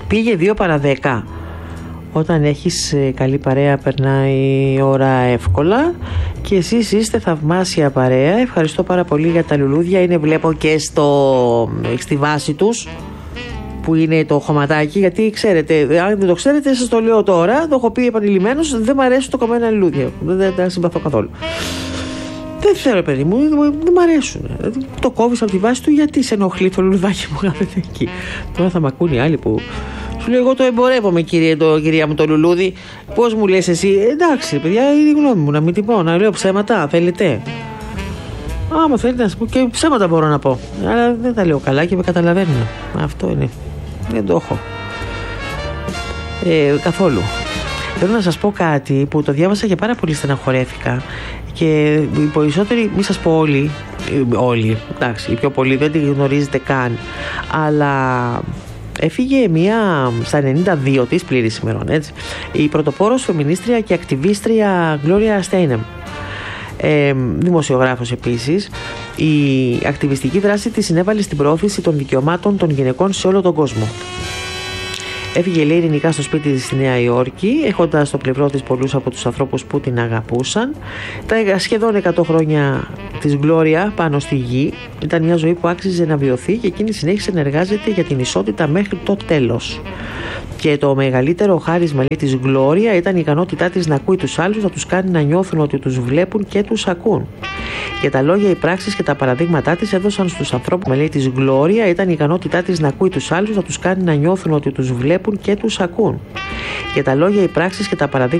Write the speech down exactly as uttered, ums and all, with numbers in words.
Πήγε δύο παρά δέκα. Όταν έχεις καλή παρέα περνάει η ώρα εύκολα και εσείς είστε θαυμάσια παρέα. Ευχαριστώ πάρα πολύ για τα λουλούδια. Είναι, βλέπω, και στο, στη βάση τους που είναι το χωματάκι, γιατί ξέρετε, αν δεν το ξέρετε σας το λέω τώρα, το έχω πει επανειλημμένως, δεν μου αρέσει το κομμένα λουλούδια, δεν τα συμπαθώ καθόλου. Δεν θέλω, παιδί μου, δεν μ' αρέσουν. Το κόβεις από τη βάση του, γιατί σε ενοχλεί το λουλουδάκι μου κάθεται εκεί. Τώρα θα μ' ακούν οι άλλοι που σου λέω, εγώ το εμπορεύομαι, κύριε, το, κυρία μου, το λουλούδι. Πώς μου λες εσύ? Εντάξει, παιδιά, είναι η γνώμη μου, να μην την πω, να λέω ψέματα, θέλετε? Άμα θέλετε να σας πω, και ψέματα μπορώ να πω. Αλλά δεν τα λέω καλά και με καταλαβαίνουν. Αυτό είναι. Δεν το έχω. Ε, καθόλου. Θέλω να σας πω κάτι που το διάβασα και πάρα πολύ στεναχωρέθηκα. Και οι περισσότεροι, μη σας πω όλοι, όλοι, εντάξει, οι πιο πολλοί δεν τη γνωρίζετε καν, αλλά έφυγε μία στα ενενήντα δύο της, πλήρης ημερών, έτσι, η πρωτοπόρος φεμινίστρια και ακτιβίστρια Γκλώρια Στέινεμ. Ε, δημοσιογράφος επίσης. Η ακτιβιστική δράση της συνέβαλε στην προώθηση των δικαιωμάτων των γυναικών σε όλο τον κόσμο. Έφυγε, λέει, ειρηνικά στο σπίτι της στη Νέα Υόρκη, έχοντας στο πλευρό της πολλούς από τους ανθρώπους που την αγαπούσαν. Τα σχεδόν εκατό χρόνια της Γκλώρια πάνω στη γη ήταν μια ζωή που άξιζε να βιωθεί και εκείνη συνέχισε να εργάζεται για την ισότητα μέχρι το τέλος. Και το μεγαλύτερο χάρισμα, λέει, της Γκλώρια ήταν η ικανότητά της να ακούει τους άλλους, να τους κάνει να νιώθουν ότι τους βλέπουν και τους ακούν. Και τα λόγια, οι πράξεις και τα παραδείγματά της έδωσαν στους ανθρώπους, λέει, της Γκλώρια ήταν η ικανότητά της να ακούει τους άλλους, να τους κάνει να νιώθουν ότι τους βλέπουν και τους ακούν. Και τα λόγια, οι πράξεις και τα παραδείγματα